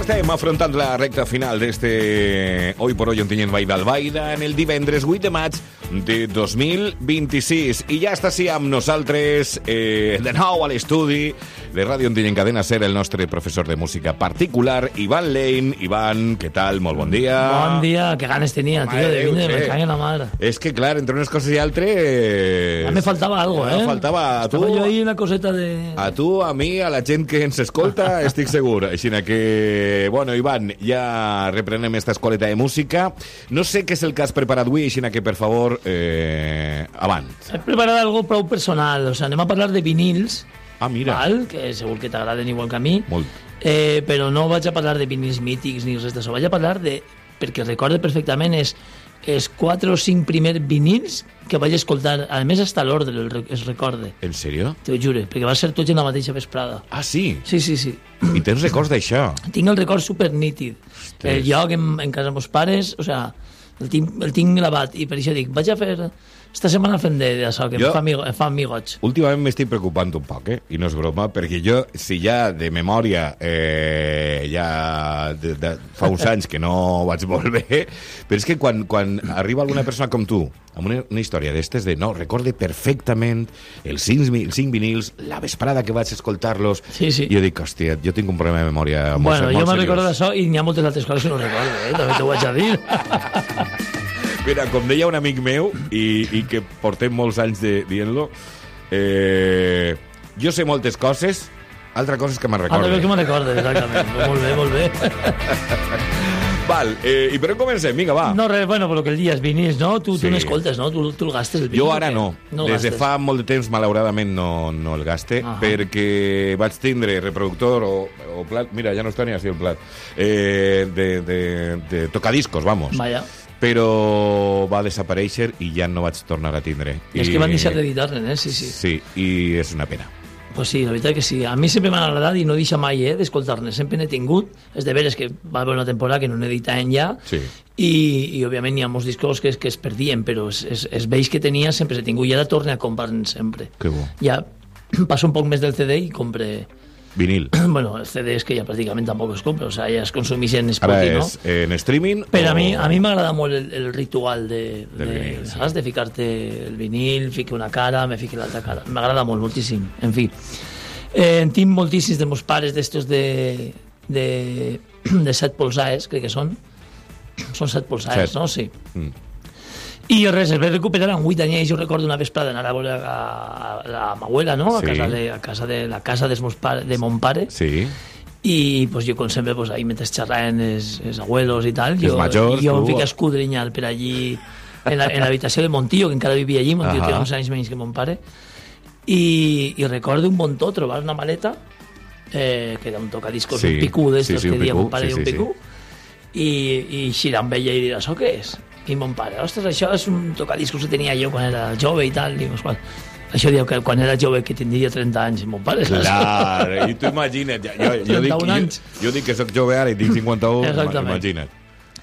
Estem afrontant la recta final d'este Hoy por Hoy Ontinyent Vall d'Albaida en el divendres 8 de maig de 2026. I ja està així amb nosaltres de nou a l'estudi de Ràdio Ontinyent Cadena Ser el nostre professor de música particular, Ivan Lane. Ivan, què tal? Molt bon dia. Bon dia, que ganes tenia, tio, de vindre, me cague la madre. És que, clar, entre unes coses i altres... Ja me faltava algo, Me faltava a tu... Estava jo ahí una coseta de... A tu, a mi, a la gent que ens escolta, estic segur. Així que, bueno, Ivan, ja reprenem esta escoleta de música. No sé què és el que has preparat avui, així que, per favor, abans. He preparat algo prou personal, o sea, anem a parlar de vinils, Ah, mira. val? Que segur que t'agraden igual que a mi. Molt. Però no vaig a parlar de vinils mítics ni res d'això, vaig a parlar de... Perquè recorde perfectament els 4 o 5 primers vinils que vaig escoltar, a més hasta l'ordre es recorde. En sèrio? T'ho jure, perquè va ser tots en la mateixa vesprada. Ah, sí? Sí, sí, sí. I tens records d'això? Tinc el record supernítid. El lloc en casa meus pares, o sea, el tinc gravat, i per això dic, vaig a fer... Esta setmana fent d'això, que em fa mi goig. Últimament m'estic preocupant un poc, i no és broma, perquè jo, si ja de memòria ja fa uns anys que no vaig molt bé, però és que quan arriba alguna persona com tu, amb una història d'estes de, no, recorde perfectament els 5 vinils, la vesprada que vaig escoltar-los, sí, sí. Jo dic, hòstia, jo tinc un problema de memòria molt seriós. Bueno, jo me'n recordo d'això i n'hi ha moltes altres coses que no recordo, també t'ho vaig a dir. Mira, com deia un amic meu, i que portem molts anys dient-lo, jo sé moltes coses, altra cosa és que me'n recordo. Altra cosa que me'n recordo, exactament. Molt bé, molt bé. Val, i per on comencem? Vinga, va. No, res, bueno, però que el dia és vinils, no? Tu n'escoltes, no? Tu el gastes, el vinil. Jo ara no. Des de fa molt de temps, malauradament, no el gaste, perquè vaig tindre reproductor o plat, mira, ja no està ni així el plat, de tocadiscos, vamos. Vaya. Però va desaparèixer i ja no vaig tornar a tindre. És que van deixar d'editar-ne, sí, sí. Sí, i és una pena. Pues sí, la veritat que sí. A mi sempre m'ha agradat i no deixa mai d'escoltar-ne. Sempre n'he tingut. És de veres que va haver una temporada que no n'editaven ja, sí. I òbviament hi ha molts discos que es perdien, però els vells que tenia sempre s'he tingut i ara torne a comprar-ne sempre. Que bo. Ja passo un poc més del CD i compre... Vinil. Bueno, el CD és que ja pràcticament tampoc es compra, o sea, ja es consumeix en Spotify, no? Ara és en streaming? Però a mi m'agrada molt el ritual vinil, saps? De ficar-te el vinil, fique una cara, me fique l'altra cara. M'agrada molt, moltíssim. En fi. En tinc moltíssims de meus pares d'estos de 7 polzades, crec que són. Són 7 polzades, no? Sí. I res, el vaig recuperar amb 8 anys. Jo recordo una vesprada anar a veure a la m'abuela, no? Sí. A casa de mon pare. Sí. I pues, jo, com sempre, pues, ahí mentre xerraven els abuelos i tal, els majors, jo em fico a escudrinyar per allí en l'habitació de mon tio, que encara vivia allí. Mon tio té 11 anys menys que mon pare. I recordo un bon tot trobar una maleta que era un tocadiscos, un picú d'estos que deia mon pare, un picú, i xirar amb ella i dir, això què és? I mon pare, ostres, això és un tocadiscos que tenia jo quan era jove i tal, i això diu que quan era jove que tindria 30 anys, mon pare. Clar, i tu imagina't, jo dic que soc jove ara i tinc 51, imagina't.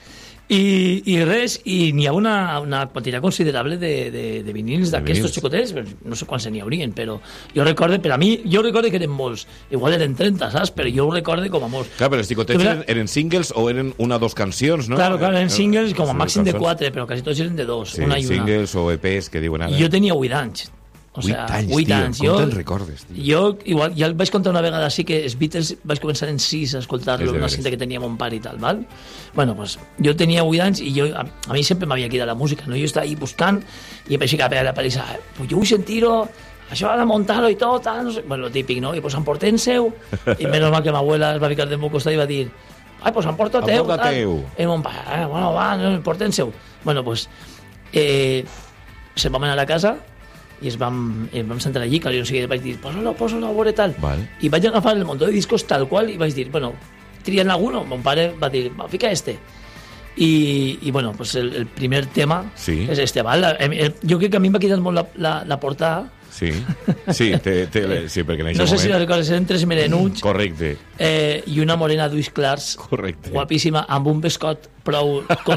I res, i n'hi ha una quantitat considerable de vinils d'aquestos xicotets, no sé quants n'hi haurien, però jo recordo que eren molts, igual eren 30, saps? Però jo ho recordo com a molts. Clar, però els xicotets eren singles o eren una o dos cancions, no? Clar, eren singles com a màxim de 4, però quasi tots eren de 2, una i una. Singles o EPs, que diuen ara. Jo tenia 8 anys. 8 anys, tio, com te'n recordes, tio? Jo, igual, ja el vaig contar una vegada així, que els Beatles vaig començar en 6 a escoltar-lo, una cinta que tenia mon pare i tal, val? Bueno, pues, jo tenia 8 anys i a mi sempre m'havia quedat la música, no? Jo estava ahí buscant i em vaig ficar a la palissa, pues jo vull sentir-ho, això ha de muntar-ho i tot, tal, no sé. Bueno, lo típic, no? I pues emportem seu, i menys mal que ma abuela es va ficar del meu costat i va dir, ai, pues emporta teu, tal. I mon pare, bueno, va, emportem seu. Bueno, pues, se'n vam anar a casa i ens vam sentar allí, que jo no sé què, vaig dir, posa-lo a veure tal. I vaig agafar el muntó de discos tal qual i vaig dir, bueno, trien alguno. Mon pare va dir, fica este. I bueno, pues el primer tema és este, val? Jo crec que a mi m'ha quedat molt la portada. Sí, sí, perquè en aquest no sé si la recordes, eren 3 merenuts. Correcte. I una morena d'ulls clars. Correcte. Guapíssima, amb un bescot prou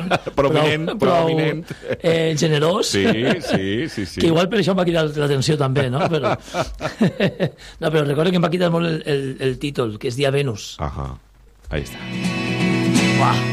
prominent. Generós. Sí. Que igual per això em va cridar l'atenció també, no? Però no, però recordo que em va cridar molt el títol, que és Dia Venus. Ahí está. Va.